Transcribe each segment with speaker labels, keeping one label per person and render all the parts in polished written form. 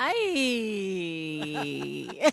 Speaker 1: Hey.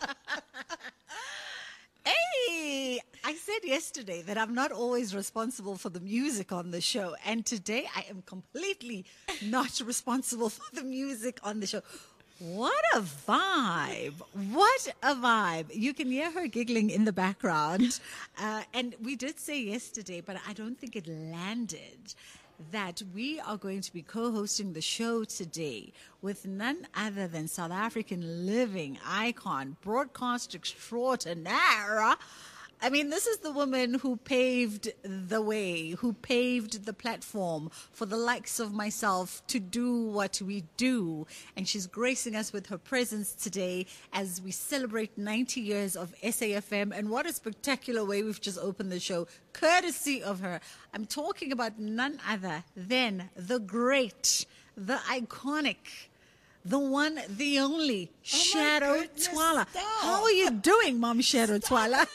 Speaker 1: Hey, I said yesterday that I'm not always responsible for the music on the show. And today I am completely not responsible for the music on the show. What a vibe. What a vibe. You can hear her giggling in the background. And we did say yesterday, but I don't think it landed, that we are going to be co-hosting the show today with none other than South African living icon, broadcast extraordinaire. I mean, this is the woman who paved the way, who paved the platform for the likes of myself to do what we do. And she's gracing us with her presence today as we celebrate 90 years of SAFM. And what a spectacular way we've just opened the show, courtesy of her. I'm talking about none other than the great, the iconic, the one, the only, Shadow Twala. How are you doing, Mom Shadow Twala?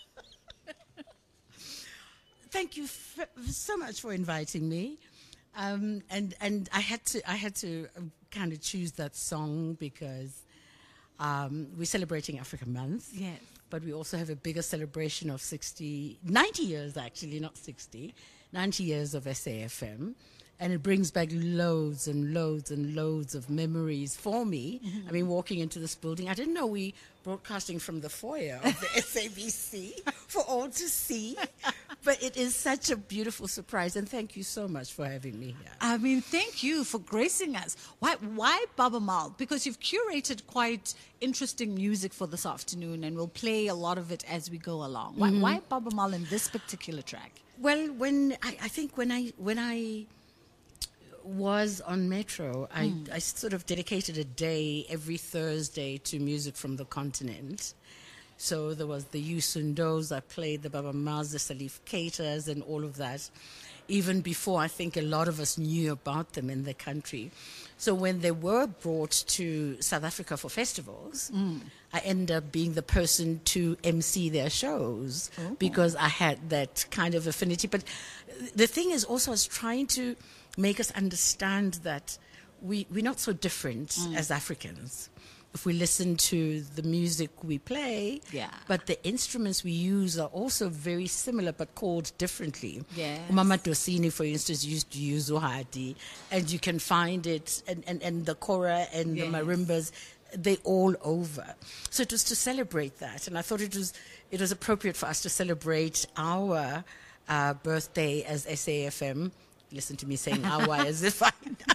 Speaker 2: Thank you so much for inviting me, and I had to kind of choose that song because we're celebrating Africa Month.
Speaker 1: Yes.
Speaker 2: But we also have a bigger celebration of 90 years actually, not 60, 90 years of SAFM. And it brings back loads and loads and loads of memories for me. Mm-hmm. I mean, walking into this building, I didn't know we broadcasting from the foyer of the SABC for all to see. But it is such a beautiful surprise. And thank you so much for having me here.
Speaker 1: I mean, thank you for gracing us. Why Baba Mal? Because you've curated quite interesting music for this afternoon, and we'll play a lot of it as we go along. Why Baba Mal in this particular track?
Speaker 2: Well, when I was on Metro, I sort of dedicated a day every Thursday to music from the continent. So there was the Yusundos, I played the Baba Mals, the Salif Keitahs and all of that, even before I think a lot of us knew about them in the country. So when they were brought to South Africa for festivals, I ended up being the person to MC their shows because I had that kind of affinity. But the thing is also I was trying to make us understand that we're not so different as Africans. If we listen to the music we play, but the instruments we use are also very similar but called differently.
Speaker 1: Yes.
Speaker 2: Mama Dosini, for instance, used to use Zohadi, and you can find it, and the kora and the marimbas, they all over. So it was to celebrate that, and I thought it was appropriate for us to celebrate our birthday as SAFM. Listen to me saying our as if I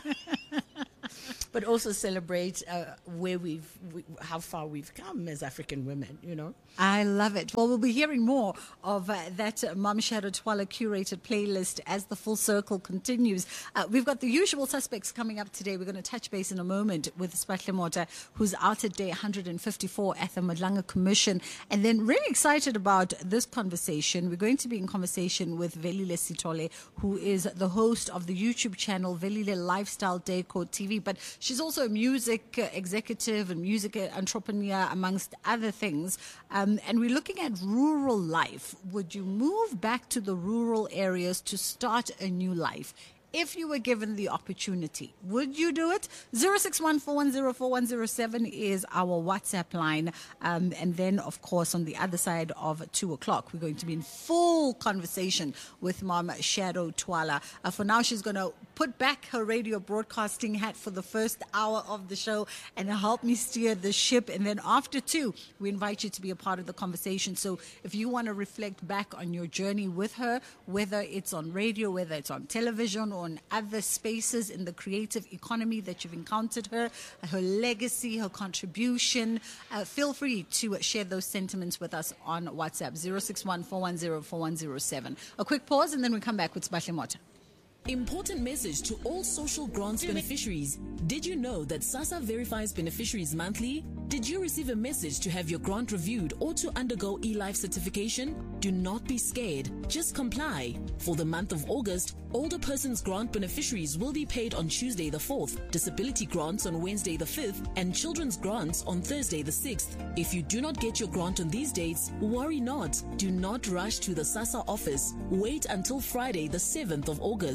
Speaker 2: but also celebrate where how far we've come as African women, you know.
Speaker 1: I love it. Well, we'll be hearing more of that Mom Shadow Twala curated playlist as the full circle continues. We've got the usual suspects coming up today. We're going to touch base in a moment with Spahle Mota, who's out at day 154 at the Madlanga Commission. And then really excited about this conversation. We're going to be in conversation with Velile Sitole, who is the host of the YouTube channel Velile Lifestyle Decor TV. But she's also a music executive and music entrepreneur, amongst other things. And we're looking at rural life. Would you move back to the rural areas to start a new life? If you were given the opportunity, would you do it? 061-410-4107 is our WhatsApp line. And then, of course, on the other side of 2 o'clock, we're going to be in full conversation with Mom Shadow Twala. For now, she's going to put back her radio broadcasting hat for the first hour of the show and help me steer the ship. And then after 2, we invite you to be a part of the conversation. So if you want to reflect back on your journey with her, whether it's on radio, whether it's on television, or on other spaces in the creative economy that you've encountered her legacy, her contribution, feel free to share those sentiments with us on WhatsApp, 061-410-4107. A quick pause and then we come back with Spahle Mota.
Speaker 3: Important message to all social grants beneficiaries. Did you know that SASSA verifies beneficiaries monthly? Did you receive a message to have your grant reviewed or to undergo eLife certification? Do not be scared. Just comply. For the month of August, older persons grant beneficiaries will be paid on Tuesday the 4th, disability grants on Wednesday the 5th, and children's grants on Thursday the 6th. If you do not get your grant on these dates, worry not. Do not rush to the SASSA office. Wait until Friday the 7th of August.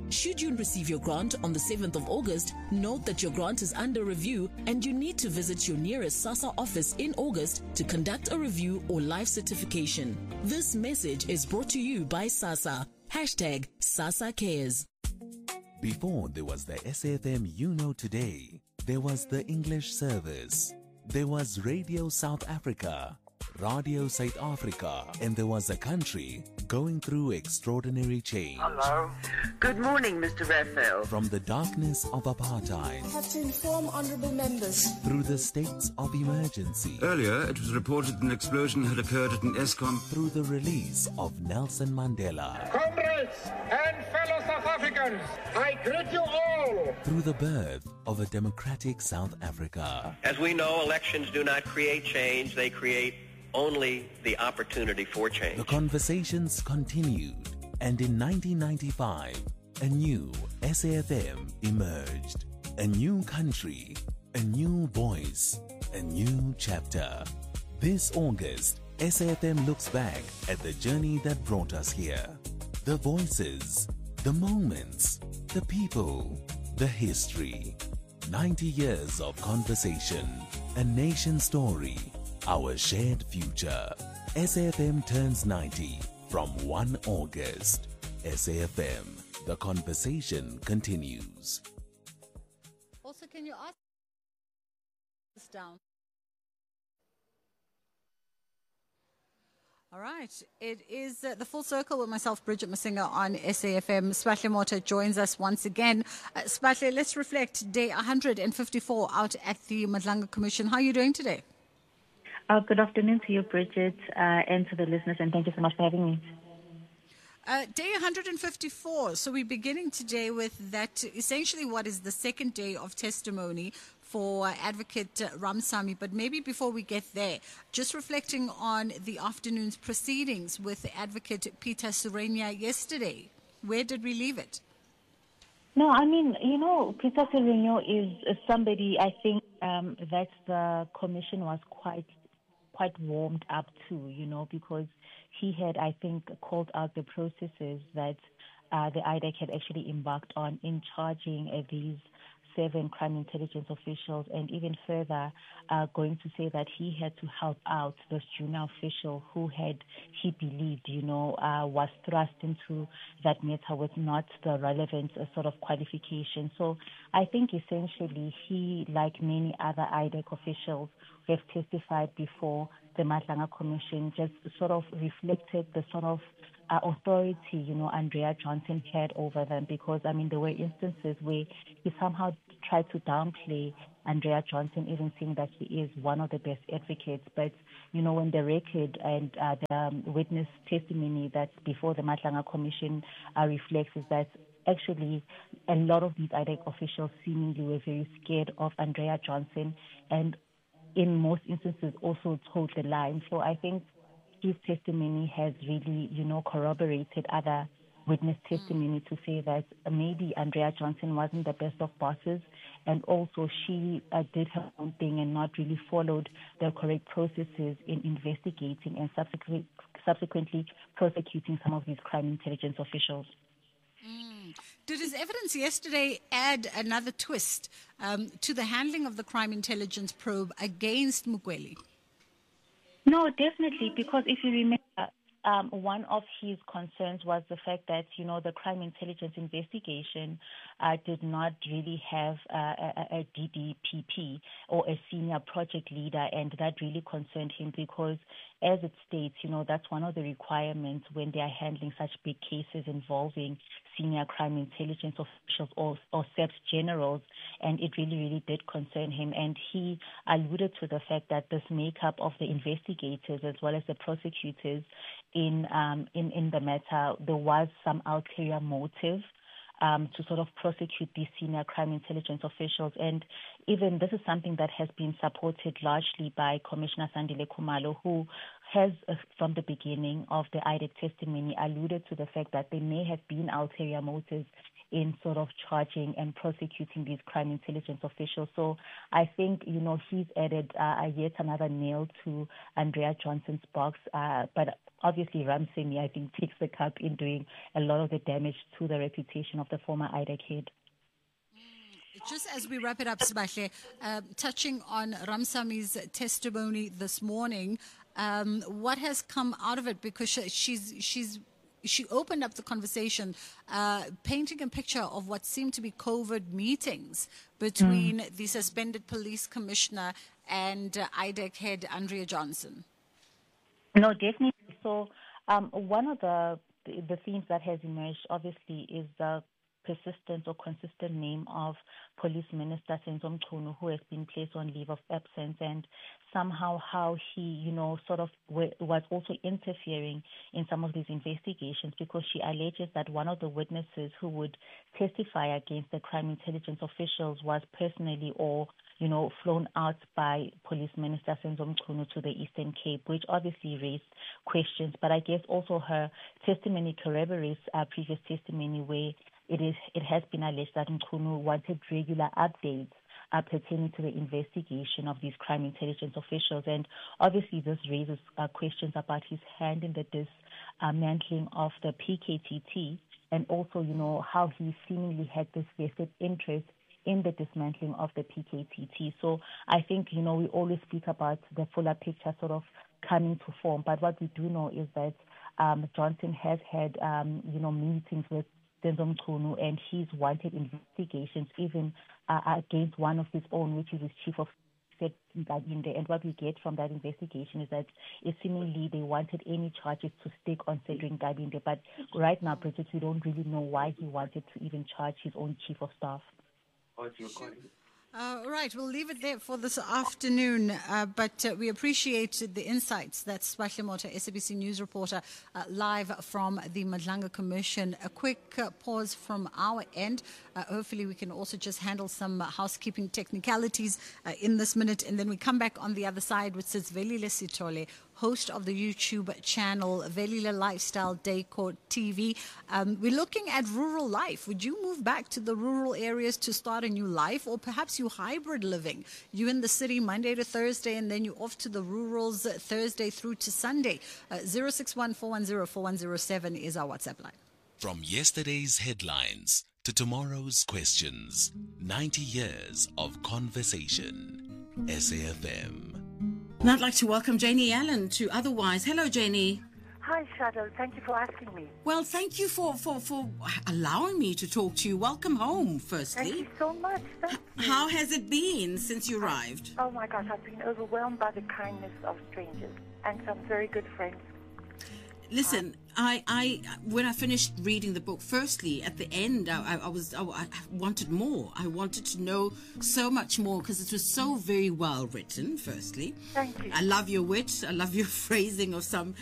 Speaker 3: Should you receive your grant on the 7th of August, note that your grant is under review and you need to visit your nearest SASSA office in August to conduct a review or life certification. This message is brought to you by SASSA. Hashtag SASSA Cares.
Speaker 4: Before there was the SAFM you know today, there was the English service. There was Radio South Africa, Radio South Africa, and there was a country going through extraordinary change.
Speaker 5: Hello. Good morning, Mr. Raphael.
Speaker 4: From the darkness of apartheid,
Speaker 6: I have to inform honourable members.
Speaker 4: through the states of emergency,
Speaker 7: Earlier, it was reported an explosion had occurred at an ESCOM.
Speaker 4: through the release of Nelson Mandela,
Speaker 8: Comrades and fellow South Africans, I greet you all.
Speaker 4: through the birth of a democratic South Africa,
Speaker 9: As we know, elections do not create change, they create only the opportunity for change.
Speaker 4: the conversations continued, and in 1995, a new SAFM emerged. A new country, a new voice, a new chapter. This August, SAFM looks back at the journey that brought us here. The voices, the moments, the people, the history. 90 years of conversation, a nation story, our shared future. SAFM turns 90 from 1 August. SAFM, the conversation continues.
Speaker 1: Also, can you ask this down? All right. It is the Full Circle with myself, Bridget Masinga, on SAFM. Spahle Mota joins us once again. Spahle, let's reflect day 154 out at the Madlanga Commission. How are you doing today?
Speaker 10: Good afternoon to you, Bridget, and to the listeners, and thank you so much for having me.
Speaker 1: Day 154. So we're beginning today with that, essentially what is the second day of testimony for Advocate Ramsamy. But maybe before we get there, just reflecting on the afternoon's proceedings with Advocate Peter Surenya yesterday. Where did we leave it?
Speaker 10: No, I mean, Peter Silvino is somebody I think that the commission was quite warmed up to, because he had, I think, called out the processes that the IDEC had actually embarked on in charging these 7 crime intelligence officials, and even further going to say that he had to help out this junior official who he believed, was thrust into that matter with not the relevant sort of qualification. So I think essentially he, like many other IDEC officials who have testified before the Madlanga Commission, just sort of reflected the sort of authority, Andrea Johnson had over them, because, I mean, there were instances where he somehow tried to downplay Andrea Johnson, even saying that he is one of the best advocates. But, when the record and the witness testimony that's before the Madlanga Commission reflects is that actually a lot of these IDEC officials seemingly were very scared of Andrea Johnson, and in most instances also told the line. So I think his testimony has really, corroborated other witness testimony to say that maybe Andrea Johnson wasn't the best of bosses, and also she did her own thing and not really followed the correct processes in investigating and subsequently prosecuting some of these crime intelligence officials.
Speaker 1: Did his evidence yesterday add another twist to the handling of the crime intelligence probe against Mukweli?
Speaker 10: No, definitely, because if you remember, one of his concerns was the fact that, the crime intelligence investigation did not really have a DDPP or a senior project leader, and that really concerned him because, as it states, that's one of the requirements when they are handling such big cases involving senior crime intelligence officials or SEPS generals, and it really, really did concern him. And he alluded to the fact that this makeup of the investigators as well as the prosecutors in the matter, there was some ulterior motive to sort of prosecute these senior crime intelligence officials. And even this is something that has been supported largely by Commissioner Sandile Khumalo, who has, from the beginning of the IDEC testimony, alluded to the fact that there may have been ulterior motives in sort of charging and prosecuting these crime intelligence officials. So I think, he's added yet another nail to Andrea Johnson's box. But obviously, Ramsamy, I think, takes the cup in doing a lot of the damage to the reputation of the former IDA kid.
Speaker 1: Just as we wrap it up, Sibahle, touching on Ramsamy's testimony this morning, what has come out of it? Because she opened up the conversation, painting a picture of what seemed to be COVID meetings between the suspended police commissioner and IDEC head Andrea Johnson.
Speaker 10: No, definitely. So one of the themes that has emerged, obviously, is the persistent or consistent name of Police Minister Senzo Mchunu, who has been placed on leave of absence, and somehow how he, sort of was also interfering in some of these investigations, because she alleges that one of the witnesses who would testify against the crime intelligence officials was personally or flown out by Police Minister Senzo Mchunu to the Eastern Cape, which obviously raised questions. But I guess also her testimony corroborates previous testimony where it has been alleged that Mchunu wanted regular updates pertaining to the investigation of these crime intelligence officials. And obviously this raises questions about his hand in the dismantling of the PKTT, and also, how he seemingly had this vested interest in the dismantling of the PKTT. So I think, we always speak about the fuller picture sort of coming to form. But what we do know is that Johnson has had, meetings with Senzo Mchunu, and he's wanted investigations even against one of his own, which is his chief of staff, Ndabinde. And what we get from that investigation is that seemingly they wanted any charges to stick on Cedric Ndabinde. But right now, Bridget, we don't really know why he wanted to even charge his own chief of staff.
Speaker 1: Right, we'll leave it there for this afternoon, but we appreciate the insights. That's Sibahle Motha, SABC News reporter, live from the Madlanga Commission. A quick pause from our end. Hopefully we can also just handle some housekeeping technicalities in this minute, and then we come back on the other side with Velile Sitole, host of the YouTube channel Velile Lifestyle Decor TV. We're looking at rural life. Would you move back to the rural areas to start a new life, or perhaps you hybrid living? You in the city Monday to Thursday, and then you off to the rurals Thursday through to Sunday. 061-410-4107 is our WhatsApp line.
Speaker 4: From yesterday's headlines to tomorrow's questions, 90 years of conversation. SAFM.
Speaker 2: And I'd like to welcome Janie Allen to Otherwise. Hello, Janie.
Speaker 11: Hi, Shadow. Thank you for asking me.
Speaker 2: Well, thank you for allowing me to talk to you. Welcome home, firstly.
Speaker 11: Thank you so much. Thank you.
Speaker 2: How has it been since you arrived?
Speaker 11: Oh, my gosh. I've been overwhelmed by the kindness of strangers and some very good friends.
Speaker 2: Listen, I when I finished reading the book, firstly, at the end, I wanted more. I wanted to know so much more because it was so very well written, firstly.
Speaker 11: Thank you.
Speaker 2: I love your wit. I love your phrasing of some,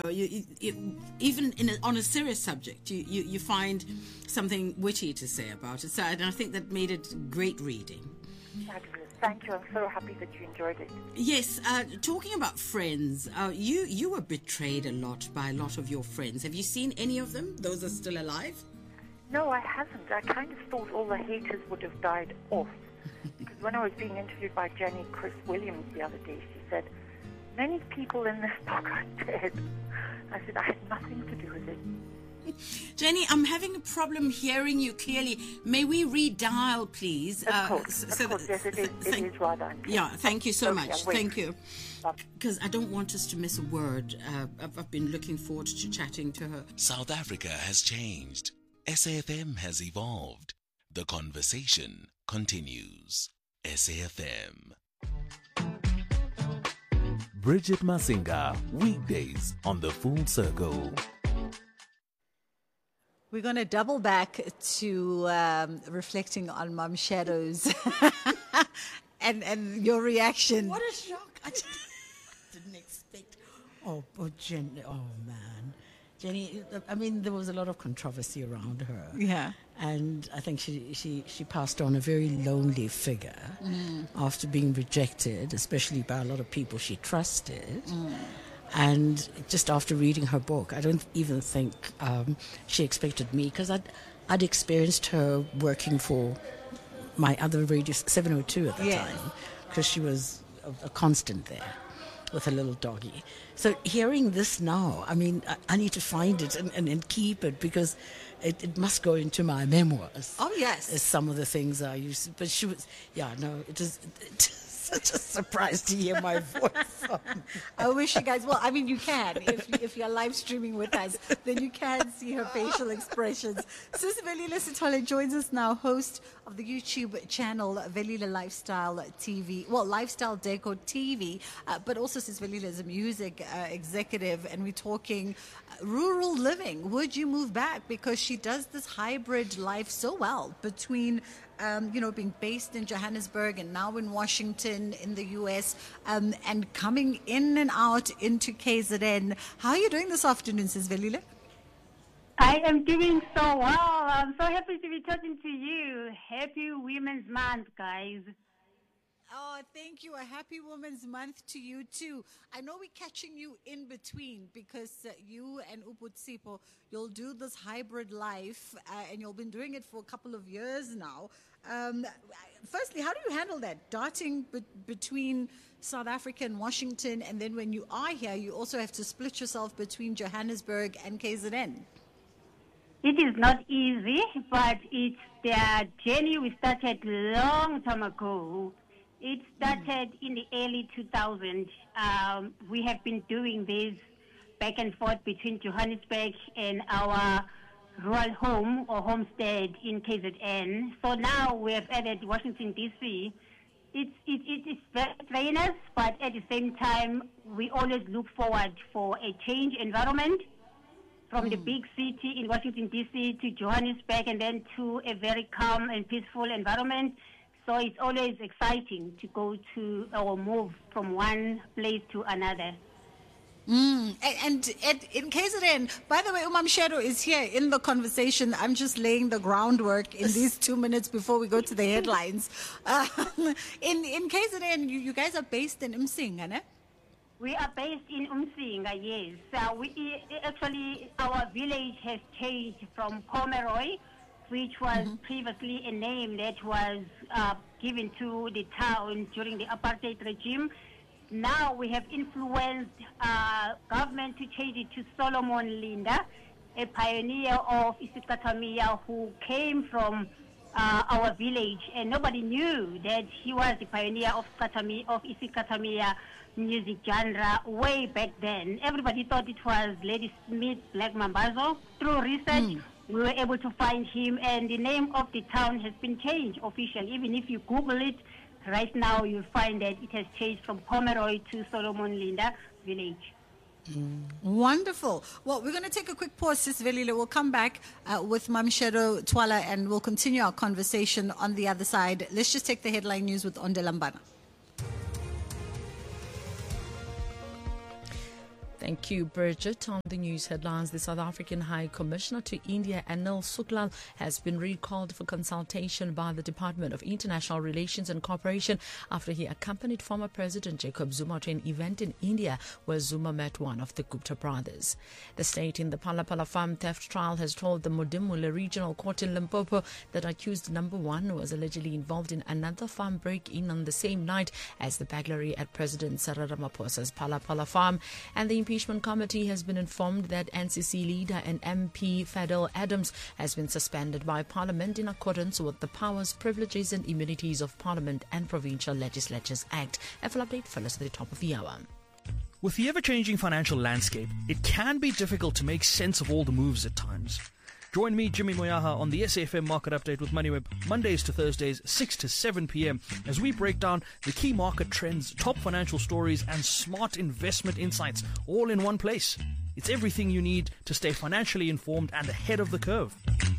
Speaker 2: even on a serious subject, you find something witty to say about it. So, and I think that made it great reading.
Speaker 11: Fabulous. Thank you. I'm so happy that you enjoyed it.
Speaker 2: Yes. Talking about friends, you were betrayed a lot by a lot of your friends. Have you seen any of them? Those are still alive?
Speaker 11: No, I haven't. I kind of thought all the haters would have died off. Because when I was being interviewed by Jenny Chris Williams the other day, she said, many people in this book are dead. I said, I had nothing to do with it.
Speaker 2: Jenny, I'm having a problem hearing you clearly. May we redial, please?
Speaker 11: Of course. Yes, it is rather unclear.
Speaker 2: Yeah, thank you so much.
Speaker 11: Wait.
Speaker 2: Thank you. Because I don't want us to miss a word. I've been looking forward to chatting to her.
Speaker 4: South Africa has changed. SAFM has evolved. The conversation continues. SAFM. Bridget Masinga, weekdays on The Full Circle.
Speaker 1: We're going to double back to reflecting on Mom Shadow's and your reaction.
Speaker 2: What a shock. I didn't expect. Oh, Jenny. Oh, man. Jenny, I mean, there was a lot of controversy around her.
Speaker 1: Yeah.
Speaker 2: And I think she passed on a very lonely figure after being rejected, especially by a lot of people she trusted. And just after reading her book, I don't even think she expected me, because I'd experienced her working for my other radio, 702 at the time, because she was a constant there with a little doggy. So hearing this now, I mean, I need to find it and keep it, because it must go into my memoirs.
Speaker 1: Oh, yes.
Speaker 2: As some of the things I used. But she was, it is such a surprise to hear my voice.
Speaker 1: I wish you guys, well, I mean, you can. If you're live streaming with us, then you can see her facial expressions. Sis Velile Sithole joins us now, host of the YouTube channel Velile Lifestyle TV, well, Lifestyle Deco TV, but also Sis Velile is a music executive, and we're talking rural living. Would you move back? Because she does this hybrid life so well between being based in Johannesburg and now in Washington in the U.S. And coming in and out into KZN. How are you doing this afternoon, Sis Velile?
Speaker 12: I am doing so well. I'm so happy to be talking to you. Happy Women's Month, guys.
Speaker 1: Oh, thank you. A happy Women's Month to you, too. I know we're catching you in between because you and Uputsipo, you'll do this hybrid life and you've been doing it for a couple of years now. Firstly, how do you handle that? Darting between South Africa and Washington, and then when you are here, you also have to split yourself between Johannesburg and KZN.
Speaker 12: It is not easy, but it's the journey we started long time ago. It started in the early 2000s. We have been doing this back and forth between Johannesburg and our rural home or homestead in KZN. So now we have added Washington, D.C. It's very strenuous, but at the same time, we always look forward for a change environment from the big city in Washington, D.C. to Johannesburg, and then to a very calm and peaceful environment. So it's always exciting to go to or move from one place to another.
Speaker 1: And in KZN, by the way, Umamshero is here in the conversation. I'm just laying the groundwork in these 2 minutes before we go to the headlines. In KZN, you guys are based in Umsinga, ne?
Speaker 12: We are based in Umsinga, yes. Actually, our village has changed from Pomeroy, which was previously a name that was given to the town during the apartheid regime. Now we have influenced government to change it to Solomon Linda, a pioneer of isiXathamiya who came from our village, and nobody knew that he was the pioneer of isiXathamiya music genre way back then. Everybody thought it was Lady Smith Black Mambazo. Through research, we were able to find him, and the name of the town has been changed officially. Even if you Google it, right now you'll find that it has changed from Pomeroy to Solomon Linda village.
Speaker 1: Wonderful. Well, we're going to take a quick pause, Sis Velile. We'll come back with Mamshero Twala, and we'll continue our conversation on the other side. Let's just take the headline news with Ondelambana.
Speaker 13: Thank you, Bridget. On the news headlines, the South African High Commissioner to India, Anil Suklal, has been recalled for consultation by the Department of International Relations and Cooperation after he accompanied former President Jacob Zuma to an event in India where Zuma met one of the Gupta brothers. The state in the Phala Phala farm theft trial has told the Modimolle Regional Court in Limpopo that accused number 1 was allegedly involved in another farm break-in on the same night as the burglary at President Cyril Ramaphosa's Phala Phala farm, and the impeachment committee has been informed that NCC leader and MP Fadel Adams has been suspended by Parliament in accordance with the Powers, Privileges and Immunities of Parliament and Provincial Legislatures Act. A full update follows at the top of the hour.
Speaker 14: With the ever-changing financial landscape, it can be difficult to make sense of all the moves at times. Join me, Jimmy Moyaha, on the SAFM Market Update with MoneyWeb, Mondays to Thursdays, 6 to 7 p.m, as we break down the key market trends, top financial stories, and smart investment insights, all in one place. It's everything you need to stay financially informed and ahead of the curve.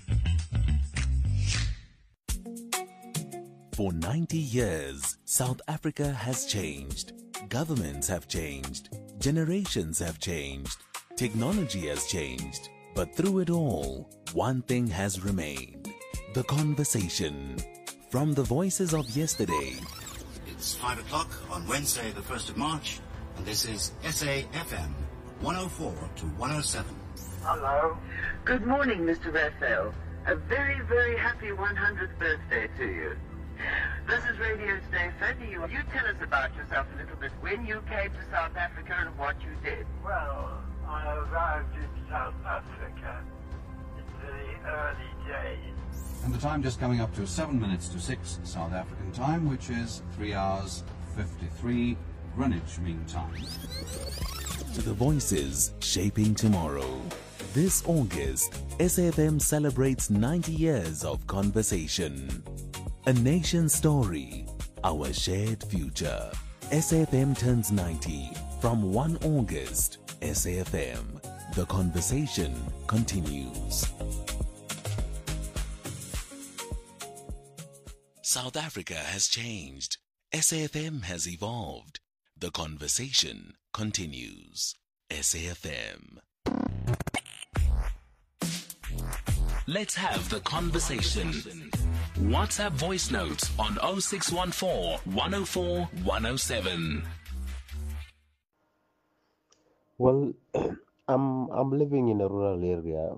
Speaker 4: For 90 years, South Africa has changed. Governments have changed. Generations have changed. Technology has changed. But through it all, one thing has remained. The conversation. From the voices of yesterday.
Speaker 15: It's 5 o'clock on Wednesday, the 1st of March, and this is SAFM 104 to 107.
Speaker 5: Hello. Good morning, Mr. Raphael. A very, very happy 100th birthday to you. This is Radio Stefan. You tell us about yourself a little bit. When you came to South Africa and what you did.
Speaker 16: Well, I arrived in South Africa in the early days.
Speaker 17: And the time just coming up to 7 minutes to 6 South African time, which is 3 hours 53 Greenwich Mean Time.
Speaker 4: The voices shaping tomorrow. This August, SAFM celebrates 90 years of conversation. A nation story, our shared future. SAFM turns 90 from 1 August. SAFM, the conversation continues. South Africa has changed. SAFM has evolved. The conversation continues. SAFM. Let's have the conversation. WhatsApp voice notes on 0614 104 107.
Speaker 18: Well, I'm living in a rural area.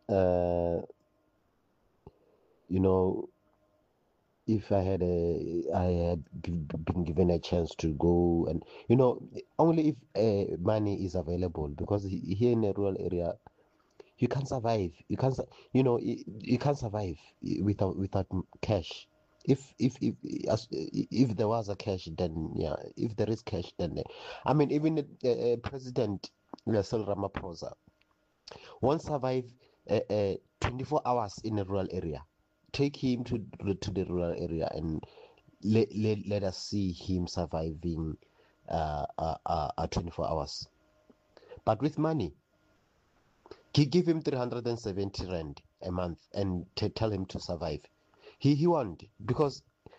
Speaker 18: If I had been given a chance to go, and only if money is available, because here in a rural area you can't survive. You can't survive without cash. If there was a cash, then yeah. If there is cash, then even President Cyril Ramaphosa won't survive 24 hours in a rural area. Take him to the rural area and let us see him surviving 24 hours. But with money, give him 370 rand a month and tell him to survive. He won't, because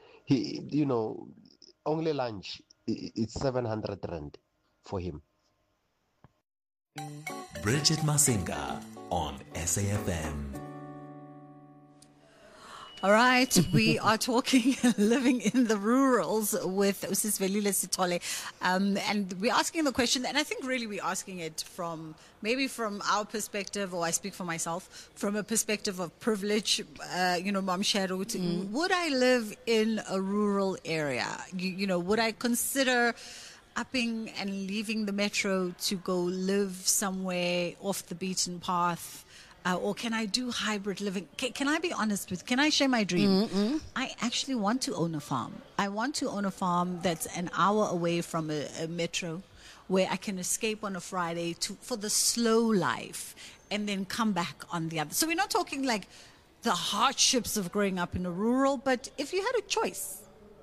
Speaker 18: only lunch, it's 700 rand for him.
Speaker 4: Bridget Masinga on SAFM.
Speaker 1: All right, we are talking living in the rurals with Usisvelile Sithole. And we're asking the question, and I think really we're asking it from our perspective, or I speak for myself, from a perspective of privilege, Mom Sherut, would I live in a rural area? Would I consider upping and leaving the metro to go live somewhere off the beaten path? Or can I do hybrid living? Can I be honest can I share my dream?
Speaker 2: Mm-mm.
Speaker 1: I actually want to own a farm. I want to own a farm that's an hour away from a metro, where I can escape on a Friday for the slow life and then come back on the other. So we're not talking like the hardships of growing up in a rural, but if you had a choice.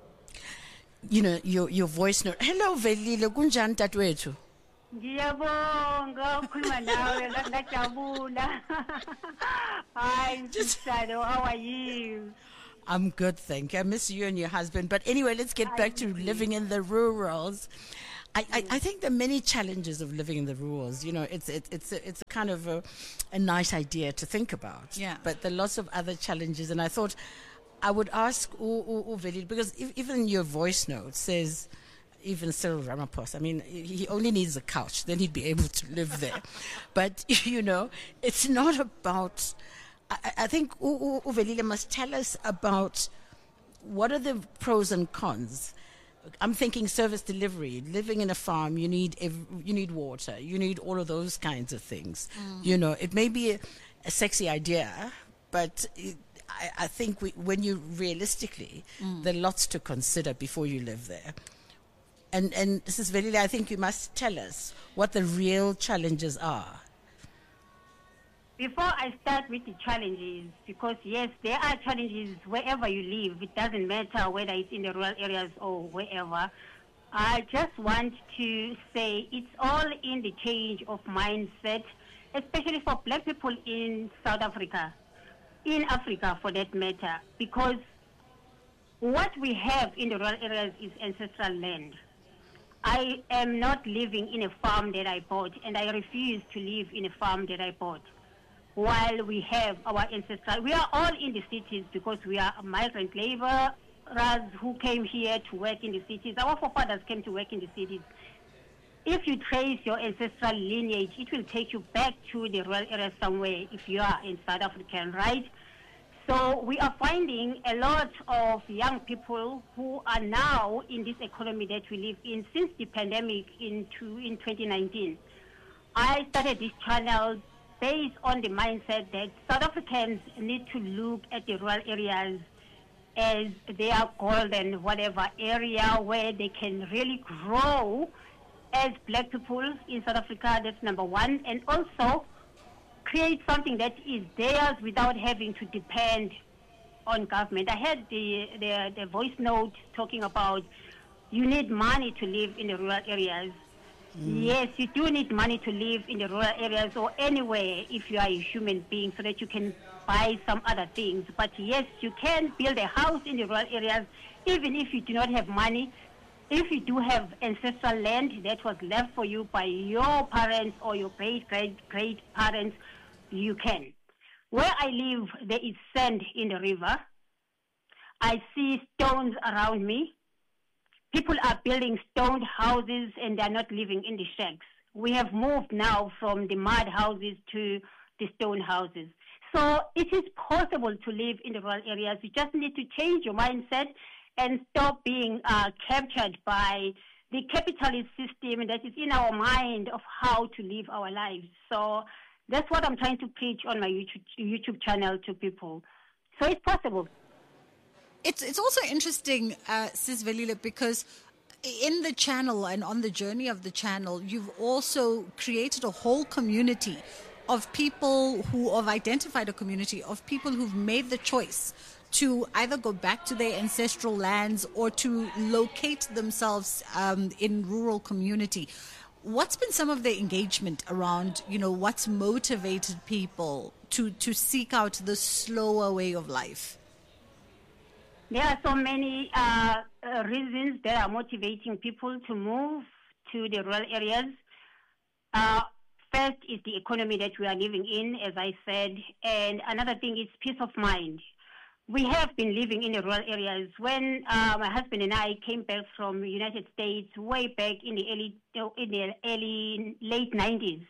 Speaker 2: Your voice note. Hello, Velile, kunjani tatwethu?
Speaker 12: Ngiyabonga ukhuluma nawe ngajabula. Hi, Msado, how are you?
Speaker 2: I'm good, thank you. I miss you and your husband. But anyway, let's get back to living in the rurals. I think there are many challenges of living in the rurals. It's a kind of a nice idea to think about.
Speaker 1: Yeah.
Speaker 2: But there are lots of other challenges, and I thought I would ask Velile, because even your voice note says, even Cyril Ramaphosa, he only needs a couch, then he'd be able to live there. But, it's not about... I think Velile must tell us about what are the pros and cons. I'm thinking service delivery, living in a farm, you need water, you need all of those kinds of things. It may be a sexy idea, but... I think when you realistically, there are lots to consider before you live there. And Mrs. Velile, I think you must tell us what the real challenges are.
Speaker 12: Before I start with the challenges, because yes, there are challenges wherever you live. It doesn't matter whether it's in the rural areas or wherever. I just want to say it's all in the change of mindset, especially for black people in South Africa, in Africa for that matter, because what we have in the rural areas is ancestral land. I am not living in a farm that I bought, and I refuse to live in a farm that I bought. While we have our ancestral, we are all in the cities because we are migrant laborers who came here to work in the cities. Our forefathers came to work in the cities. If you trace your ancestral lineage, it will take you back to the rural area somewhere if you are in South African, right? So we are finding a lot of young people who are now in this economy that we live in since the pandemic in 2019. I started this channel based on the mindset that South Africans need to look at the rural areas as their golden whatever area where they can really grow as black people in South Africa. That's number one. And also create something that is theirs without having to depend on government. I heard the voice note talking about you need money to live in the rural areas. Yes, you do need money to live in the rural areas or anywhere if you are a human being so that you can buy some other things. But yes, you can build a house in the rural areas even if you do not have money. If you do have ancestral land that was left for you by your parents or your great-great-great-parents, you can. Where I live, there is sand in the river. I see stones around me. People are building stone houses and they're not living in the shacks. We have moved now from the mud houses to the stone houses. So it is possible to live in the rural areas. You just need to change your mindset and stop being captured by the capitalist system that is in our mind of how to live our lives. So that's what I'm trying to preach on my YouTube channel to people. So it's possible.
Speaker 1: It's also interesting, Sis Velile, because in the channel and on the journey of the channel, you've also created a whole community of people who have identified a community of people who've made the choice to either go back to their ancestral lands or to locate themselves in rural community. What's been some of the engagement around, what's motivated people to seek out the slower way of life?
Speaker 12: There are so many reasons that are motivating people to move to the rural areas. First is the economy that we are living in, as I said, and another thing is peace of mind. We have been living in the rural areas. When my husband and I came back from the United States way back in the late 90s,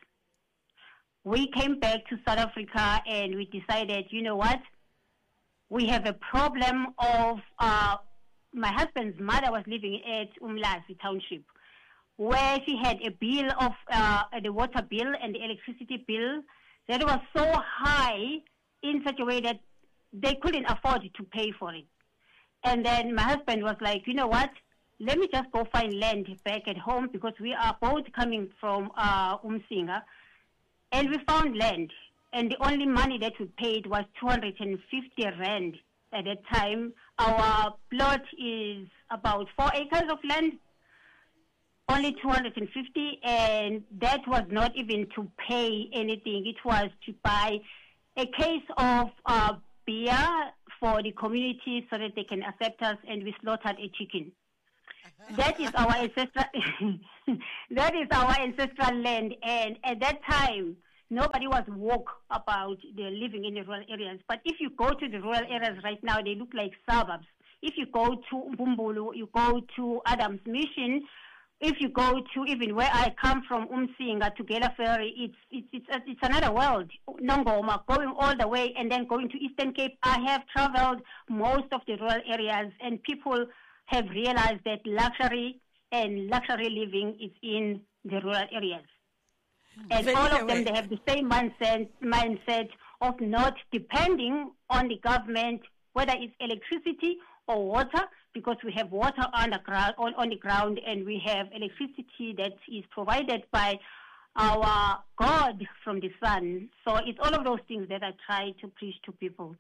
Speaker 12: we came back to South Africa and we decided, you know what? We have a problem of my husband's mother was living at Umlazi Township, where she had a bill of the water bill and the electricity bill that was so high in such a way that they couldn't afford to pay for it. And then my husband was like, you know what? Let me just go find land back at home because we are both coming from Umsinga. And we found land. And the only money that we paid was 250 rand at that time. Our plot is about 4 acres of land, only 250, and that was not even to pay anything. It was to buy a case of beer for the community so that they can accept us, and we slaughtered a chicken. That is our ancestral. That is our ancestral land, and at that time, nobody was woke about the living in the rural areas. But if you go to the rural areas right now, they look like suburbs. If you go to Mbumbulu, you go to Adams Mission. If you go to even where I come from, Umsinga to Gela Ferry, it's another world. Nongoma, going all the way and then going to Eastern Cape. I have traveled most of the rural areas, and people have realized that luxury and luxury living is in the rural areas. And all of them, they have the same mindset of not depending on the government, whether it's electricity or water, because we have water on the ground, and we have electricity that is provided by our God from the sun. So it's all of those things that I try to preach to people.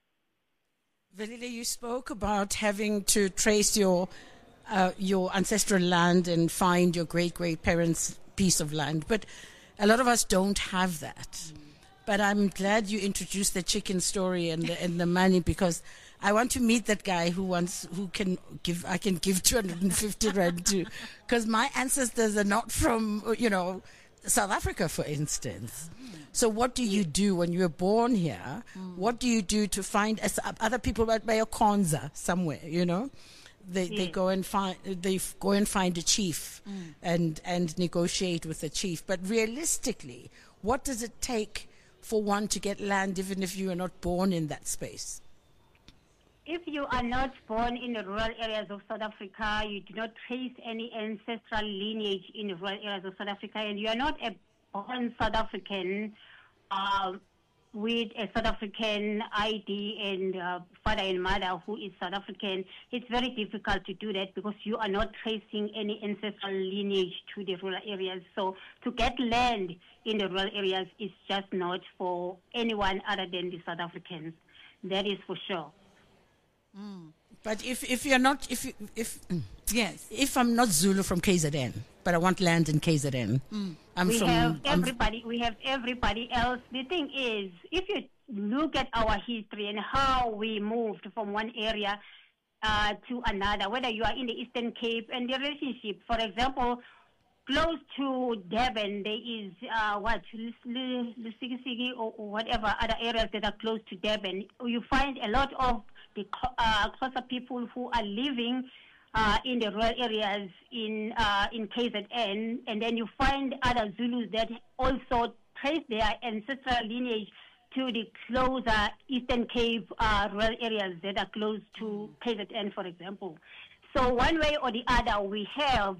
Speaker 2: Velile, you spoke about having to trace your ancestral land and find your great-great-parents' piece of land, but a lot of us don't have that. But I'm glad you introduced the chicken story and the money, because I want to meet that guy I can give 250 rand to, because my ancestors are not from, South Africa, for instance. So what do you do when you were born here? What do you do to find, as other people by a Konza somewhere, They go and find a chief and negotiate with the chief. But realistically, what does it take for one to get land, even if you are not born in that space?
Speaker 12: if you are not born in the rural areas of South Africa, you do not trace any ancestral lineage in the rural areas of South Africa, and you are not a born South African with a South African ID and father and mother who is South African, it's very difficult to do that because you are not tracing any ancestral lineage to the rural areas. So to get land in the rural areas is just not for anyone other than the South Africans. That is for sure.
Speaker 2: But if you're not,
Speaker 1: yes,
Speaker 2: if I'm not Zulu from KZN, but I want land in KZN,
Speaker 12: We have everybody else. The thing is, if you look at our history and how we moved from one area to another, whether you are in the Eastern Cape and the relationship, for example, close to Durban, there is Lusikisiki or whatever other areas that are close to Durban. You find a lot of the Xhosa people who are living in the rural areas in KZN, and then you find other Zulus that also trace their ancestral lineage to the closer Eastern Cape rural areas that are close to KZN, for example. So one way or the other, we have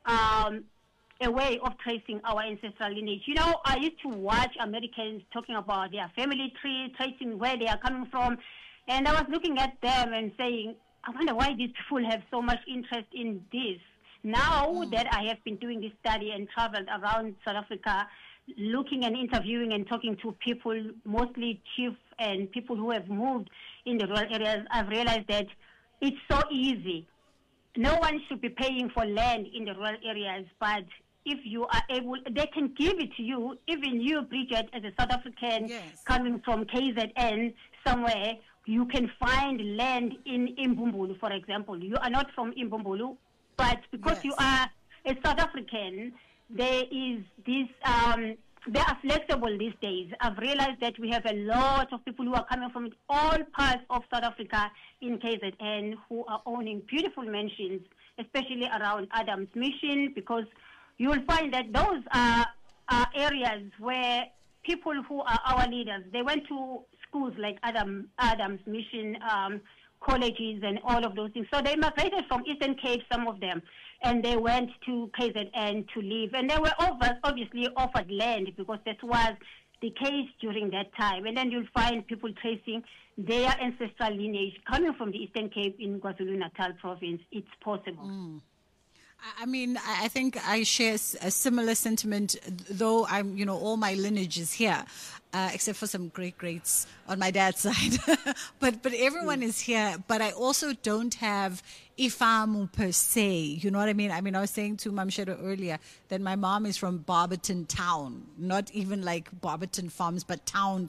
Speaker 12: a way of tracing our ancestral lineage. You know, I used to watch Americans talking about their family tree, tracing where they are coming from, and I was looking at them and saying, I wonder why these people have so much interest in this. Now that I have been doing this study and traveled around South Africa, looking and interviewing and talking to people, mostly chiefs and people who have moved in the rural areas, I've realized that it's so easy. No one should be paying for land in the rural areas, but if you are able, they can give it to you. Even you, Bridget, as a South African coming from KZN somewhere, you can find land in Imbumbulu, for example. You are not from Imbumbulu, but because you are a South African, there is this, they are flexible these days. I've realized that we have a lot of people who are coming from all parts of South Africa in KZN who are owning beautiful mansions, especially around Adams Mission, because you will find that those are areas where people who are our leaders, they went to schools like Adams Mission, colleges and all of those things. So they migrated from Eastern Cape, some of them, and they went to KZN to live. And they were obviously offered land because that was the case during that time. And then you'll find people tracing their ancestral lineage coming from the Eastern Cape in KwaZulu-Natal province. It's possible.
Speaker 1: I mean, I think I share a similar sentiment, though I'm, all my lineage is here, except for some great-greats on my dad's side. but everyone is here. But I also don't have Ifamu per se. You know what I mean? I mean, I was saying to Mamshedo earlier that my mom is from Barberton town, not even like Barberton Farms, but town.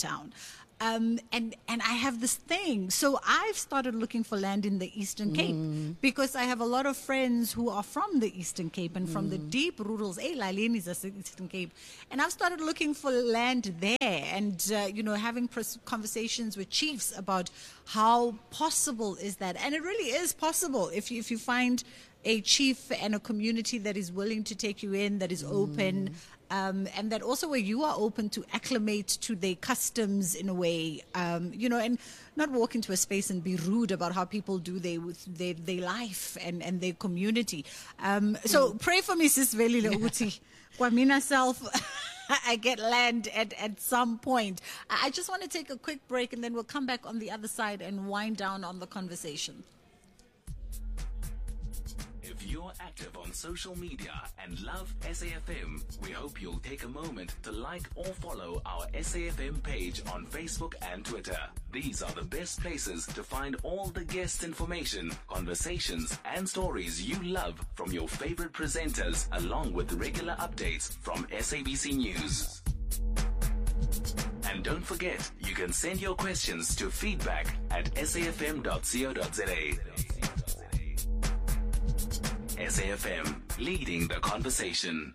Speaker 1: And I have this thing. So I've started looking for land in the Eastern Cape because I have a lot of friends who are from the Eastern Cape and from the deep rurals. Lalini is the Eastern Cape. And I've started looking for land there and, having conversations with chiefs about how possible is that. And it really is possible if you find a chief and a community that is willing to take you in, that is open, and that also where you are open to acclimate to their customs in a way, and not walk into a space and be rude about how people do their life and their community. So pray for me, Sis Velile Uti. Kwamina self, I get land at some point. I just want to take a quick break and then we'll come back on the other side and wind down on the conversation.
Speaker 4: You're active on social media and love SAFM, we hope you'll take a moment to like or follow our SAFM page on Facebook and Twitter. These are the best places to find all the guest information, conversations, and stories you love from your favorite presenters, along with regular updates from SABC News. And don't forget, you can send your questions to feedback@safm.co.za. SAFM, leading the conversation.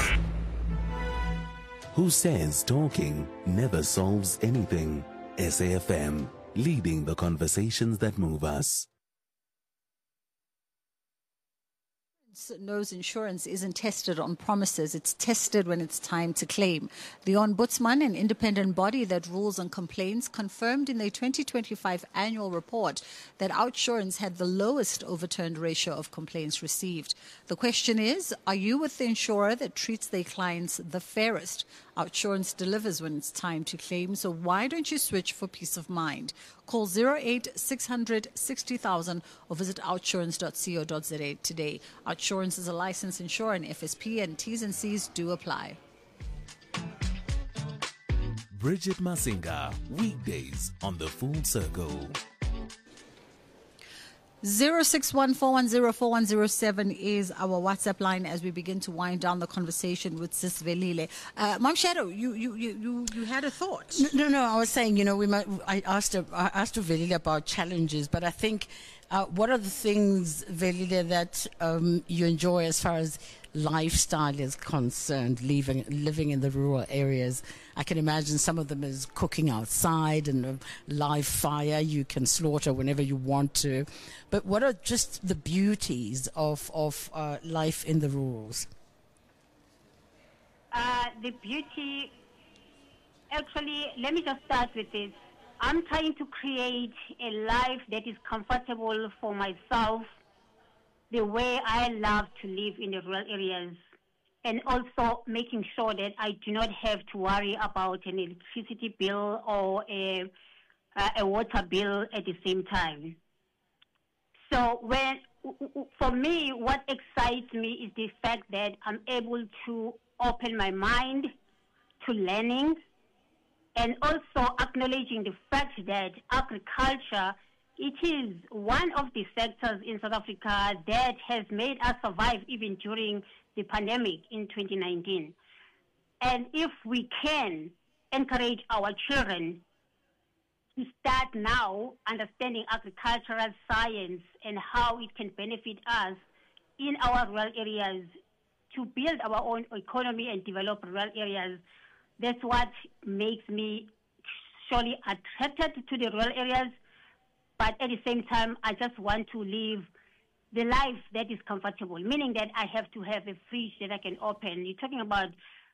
Speaker 4: Who says talking never solves anything? SAFM, leading the conversations that move us.
Speaker 1: knows insurance isn't tested on promises. It's tested when it's time to claim. The Ombudsman, an independent body that rules on complaints, confirmed in their 2025 annual report that OUTsurance had the lowest overturned ratio of complaints received. The question is, are you with the insurer that treats their clients the fairest? OUTsurance delivers when it's time to claim, so why don't you switch for peace of mind? Call 08-600 60,000 or visit outsurance.co.za today. OUTsurance is a licensed insurer and FSP, and T's and C's do apply.
Speaker 4: Bridget Masinga, weekdays on The Full Circle.
Speaker 1: 0614104107 is our WhatsApp line as we begin to wind down the conversation with Sis Velile. Mom Shadow, you had a thought.
Speaker 2: No. I was saying, I asked Velile about challenges, but I think what are the things, Velile, that you enjoy as far as lifestyle is concerned, living in the rural areas? I can imagine some of them is cooking outside and a live fire you can slaughter whenever you want to. But what are just the beauties of life in the rurals?
Speaker 12: The beauty, actually, let me just start with this. I'm trying to create a life that is comfortable for myself, the way I love to live in the rural areas, and also making sure that I do not have to worry about an electricity bill or a water bill at the same time. So for me, what excites me is the fact that I'm able to open my mind to learning, and also acknowledging the fact that agriculture, it is one of the sectors in South Africa that has made us survive even during the pandemic in 2019. And if we can encourage our children to start now understanding agricultural science and how it can benefit us in our rural areas to build our own economy and develop rural areas, that's what makes me surely attracted to the rural areas. But at the same time, I just want to live the life that is comfortable, meaning that I have to have a fridge that I can open. You're talking about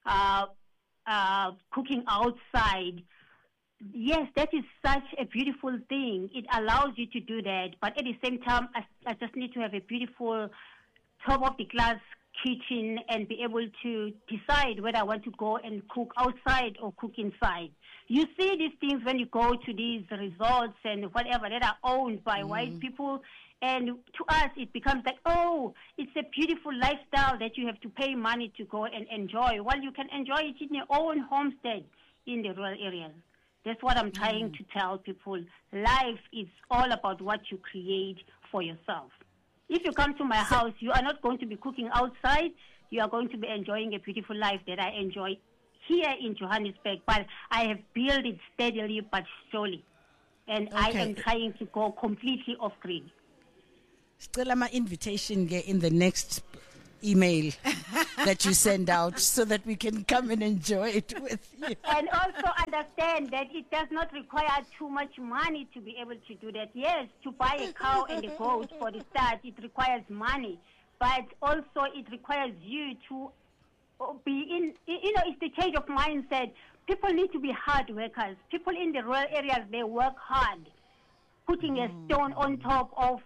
Speaker 12: cooking outside. Yes, that is such a beautiful thing. It allows you to do that. But at the same time, I just need to have a beautiful top-of-the-class kitchen and be able to decide whether I want to go and cook outside or cook inside. You see these things when you go to these resorts and whatever that are owned by white people, and to us it becomes like, oh, it's a beautiful lifestyle that you have to pay money to go and enjoy. Well, you can enjoy it in your own homestead in the rural areas. That's what I'm trying to tell people. Life is all about what you create for yourself. If you come to my house, you are not going to be cooking outside. You are going to be enjoying a beautiful life that I enjoy here in Johannesburg. But I have built it steadily but slowly. And I am trying to go completely off-grid.
Speaker 2: Still, my invitation in the next email that you send out so that we can come and enjoy it with you.
Speaker 12: And also understand that it does not require too much money to be able to do that. Yes, to buy a cow and a goat for the start, it requires money. But also it requires you to be in, it's the change of mindset. People need to be hard workers. People in the rural areas, they work hard. Putting a stone on top of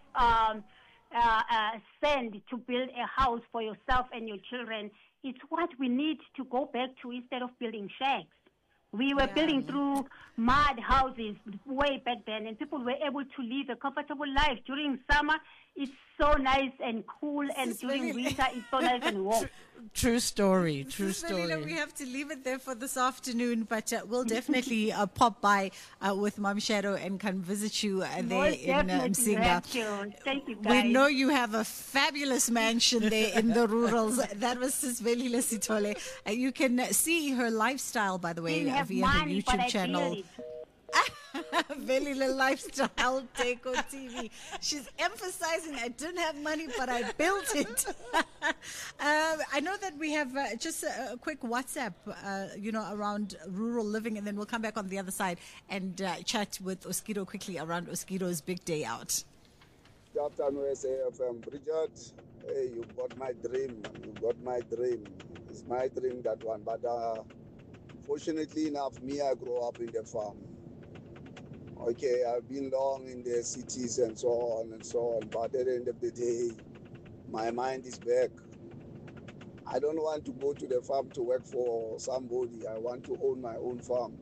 Speaker 12: sand to build a house for yourself and your children. It's what we need to go back to instead of building shacks. We were building through mud houses way back then, and people were able to live a comfortable life. During summer, it's so nice and cool, and during winter, it's so nice and warm.
Speaker 2: True story. True story.
Speaker 1: Melina, we have to leave it there for this afternoon, but we'll definitely pop by with Mom Shadow and can visit you there in Msinga.
Speaker 12: Thank you, guys.
Speaker 1: We know you have a fabulous mansion there in the rurals. That was Sis Velile Sithole. You can see her lifestyle, by the way, via her YouTube channel. Velile Lifestyle Deco TV. She's emphasizing I didn't have money, but I built it. I know that we have just a quick WhatsApp, around rural living, and then we'll come back on the other side and chat with Oskido quickly around Oskido's big day out.
Speaker 19: Good afternoon, SAFM. Bridget, Hey, you got my dream. You got my dream. It's my dream, that one. But fortunately enough, me, I grew up in the farm. Okay, I've been long in the cities and so on and so on. But at the end of the day, my mind is back. I don't want to go to the farm to work for somebody. I want to own my own farm.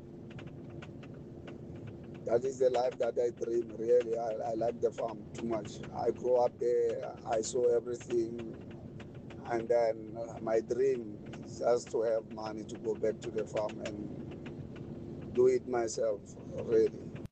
Speaker 19: That is the life that I dream, really. I like the farm too much. I grew up there. I saw everything. And then my dream is just to have money to go back to the farm and do it myself, really.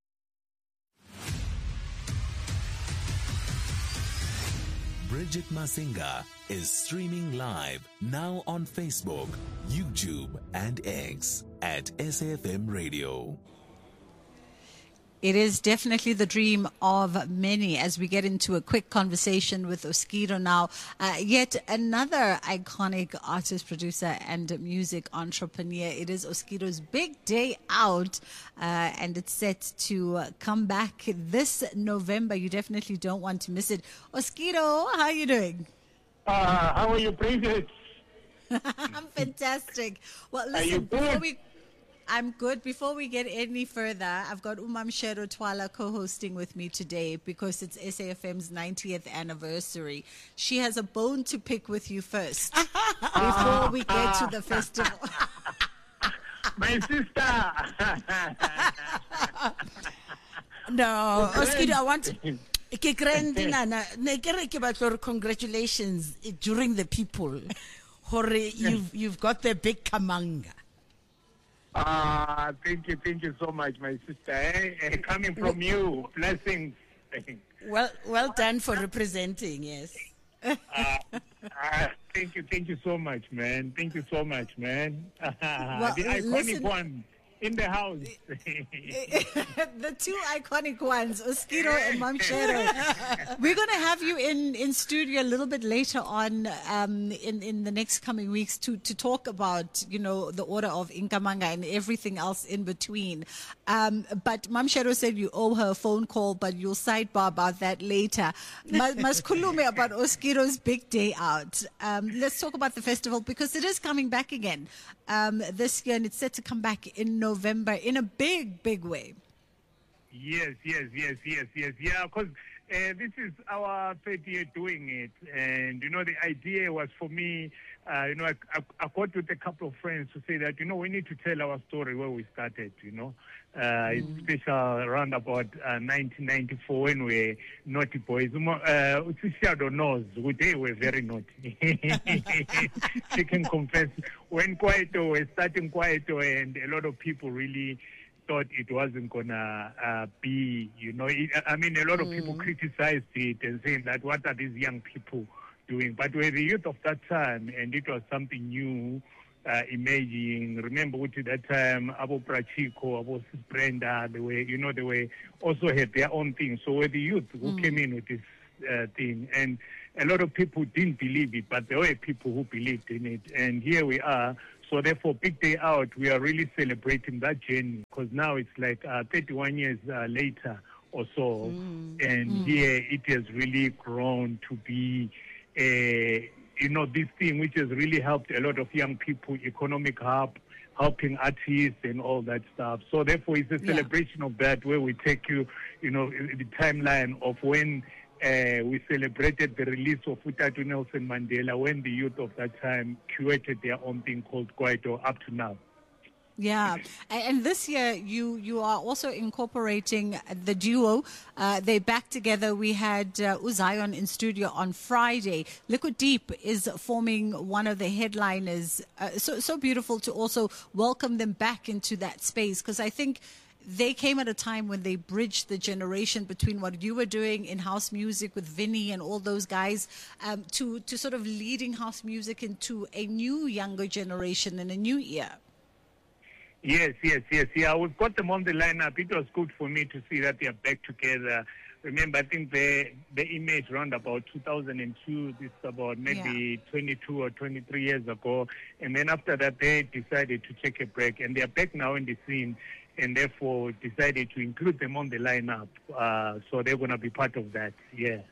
Speaker 4: Bridget Masinga is streaming live now on Facebook, YouTube, and X at SAFM Radio.
Speaker 1: It is definitely the dream of many as we get into a quick conversation with Oskido now. Yet another iconic artist, producer, and music entrepreneur. It is Oskido's big day out, and it's set to come back this November. You definitely don't want to miss it. Oskido, how are you doing?
Speaker 8: How are you, Bridget?
Speaker 1: I'm fantastic. Well, listen, I'm good. Before we get any further, I've got Umamshero Twala co-hosting with me today because it's SAFM's 90th anniversary. She has a bone to pick with you first before we get to the festival.
Speaker 8: My sister.
Speaker 2: No, Oskido, I want to... Congratulations during the people. You've got the big kamanga.
Speaker 8: Thank you so much, my sister. Coming from you, blessings.
Speaker 2: Well done for representing, yes.
Speaker 8: Thank you so much, man. Thank you so much, man.
Speaker 1: Well,
Speaker 8: the iconic one in the house.
Speaker 1: The two iconic ones, Oskido and Mamshero. We're going to have you in studio a little bit later on in the next coming weeks to talk about, the order of Nkamanga and everything else in between. But Mamshero said you owe her a phone call, but you'll sidebar about that later. Maskulume about Oskido's big day out. Let's talk about the festival because it is coming back again this year, and it's set to come back in November in a big way.
Speaker 8: Yes. Yeah, because this is our third year doing it. And, the idea was for me, I got with a couple of friends to say that, we need to tell our story where we started, It's special around about 1994 when we were naughty boys. Shadow knows they were very naughty. She can confess. When Kwaito was starting Kwaito, and a lot of people really thought it wasn't gonna be, a lot of people criticized it and saying that what are these young people doing? But we're the youth of that time, and it was something new. Emerging. Remember, at that time, Abo Prachiko, Abo Brenda, they were also had their own thing. So we're the youth who came in with this thing, and a lot of people didn't believe it, but there were people who believed in it, and here we are. So therefore, big day out, we are really celebrating that journey because now it's like 31 years later or so, and here it has really grown to be this thing which has really helped a lot of young people, economic hub, helping artists and all that stuff. So therefore, it's a celebration of that where we take you, the timeline of when we celebrated the release of Utatu Nelson Mandela, when the youth of that time created their own thing called Kwaito up to now.
Speaker 1: Yeah, and this year you are also incorporating the duo. They're back together. We had Uzion in studio on Friday. Liquid Deep is forming one of the headliners. So beautiful to also welcome them back into that space because I think they came at a time when they bridged the generation between what you were doing in house music with Vinny and all those guys to sort of leading house music into a new younger generation and a new era.
Speaker 8: Yes. Yeah, we've got them on the lineup. It was good for me to see that they are back together. Remember, I think the image around about 2002, this is about maybe 22 or 23 years ago. And then after that, they decided to take a break. And they are back now in the scene and therefore decided to include them on the lineup. So they're going to be part of that, yeah.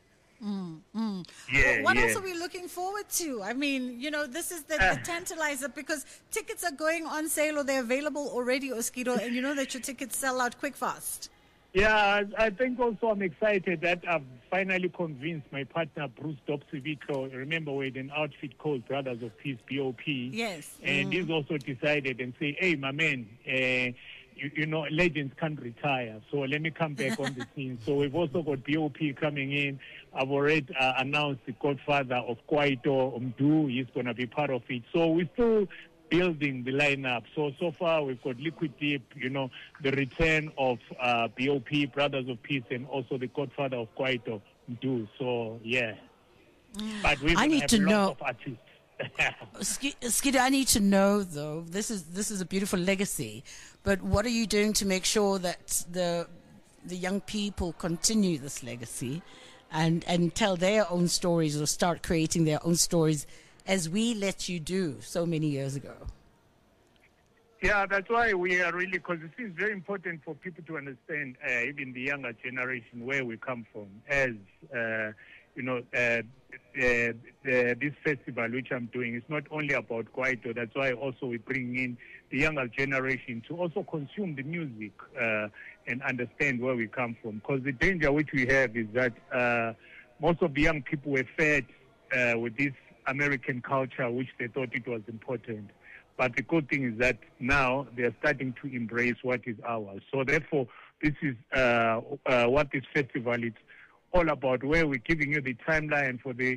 Speaker 8: Yeah,
Speaker 1: What
Speaker 8: yeah.
Speaker 1: else are we looking forward to? I mean, this is the tantalizer because tickets are going on sale or they're available already, Oskido, and you know that your tickets sell out quick fast.
Speaker 8: Yeah, I think also I'm excited that I've finally convinced my partner, Bruce Dobsivito. Remember, we had an outfit called Brothers of Peace, BOP.
Speaker 1: Yes.
Speaker 8: And he's also decided and say, hey, my man, legends can't retire. So let me come back on the scene. So we've also got BOP coming in. I've already announced the godfather of Kwaito, Mdu. He's going to be part of it. So we're still building the lineup. So far we've got Liquid Deep, the return of BOP, Brothers of Peace, and also the godfather of Kwaito, Mdu. So, yeah. But we
Speaker 2: need to know.
Speaker 8: Of artists.
Speaker 2: Skidoo, I need to know though. This is a beautiful legacy, but what are you doing to make sure that the young people continue this legacy, and tell their own stories or start creating their own stories, as we let you do so many years ago?
Speaker 8: Yeah, that's why we are really, because it is very important for people to understand, even the younger generation, where we come from. As this festival which I'm doing is not only about Kwaito. That's why also we bring in the younger generation to also consume the music and understand where we come from. Because the danger which we have is that most of the young people were fed with this American culture, which they thought it was important. But the good thing is that now they are starting to embrace what is ours. So therefore, this is what this festival is all about, where we're giving you the timeline for the,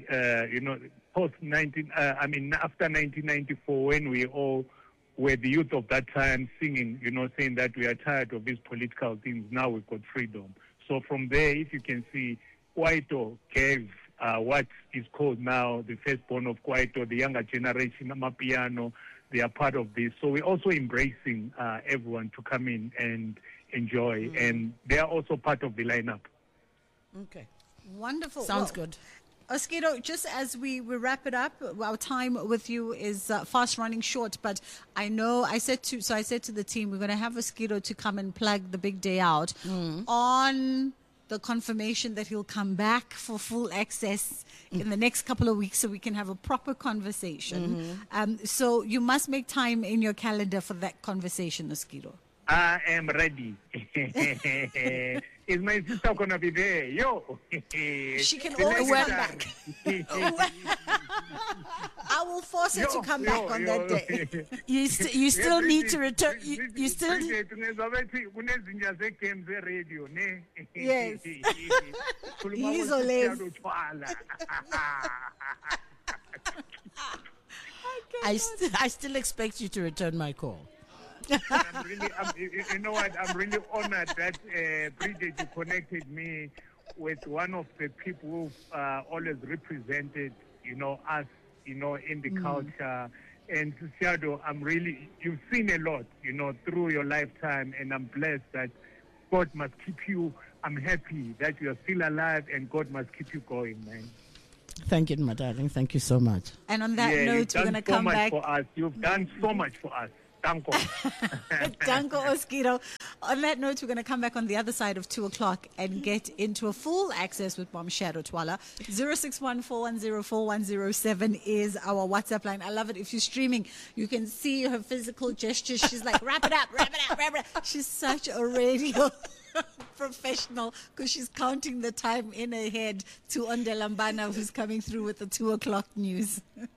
Speaker 8: after 1994, when we all were the youth of that time singing, saying that we are tired of these political things. Now we've got freedom. So from there, if you can see, Kwaito gave what is called now the firstborn of Kwaito, the younger generation, Amapiano, they are part of this. So we're also embracing everyone to come in and enjoy, and they are also part of the lineup.
Speaker 2: Okay.
Speaker 1: Wonderful.
Speaker 2: Sounds good.
Speaker 1: Oskido, just as we wrap it up, our time with you is fast running short, but I said to the team, we're going to have Oskido to come and plug the big day out on the confirmation that he'll come back for full access in the next couple of weeks so we can have a proper conversation. So you must make time in your calendar for that conversation, Oskido.
Speaker 8: I am ready. Is my sister going to be there? Yo.
Speaker 1: She can always come back. I will force her to come back on that day.
Speaker 2: You still need to return. You still.
Speaker 1: Yes.
Speaker 2: I still expect you to return my call.
Speaker 8: You know what? I'm really honored that Bridget, you connected me with one of the people who've always represented, us, in the culture. And Shadow, you've seen a lot, through your lifetime, and I'm blessed that God must keep you. I'm happy that you are still alive, and God must keep you going, man.
Speaker 2: Thank you, my darling. Thank you so much.
Speaker 1: And on that note, we're going to come back.
Speaker 8: You've done so much for us. Danko.
Speaker 1: Danko Oskido. On that note, we're going to come back on the other side of 2 o'clock and get into a full access with Mom Shadow Twala. 0614104107 is our WhatsApp line. I love it. If you're streaming, you can see her physical gestures. She's like, wrap it up, wrap it up, wrap it up. She's such a radio professional because she's counting the time in her head to Ondelambana, who's coming through with the 2 o'clock news.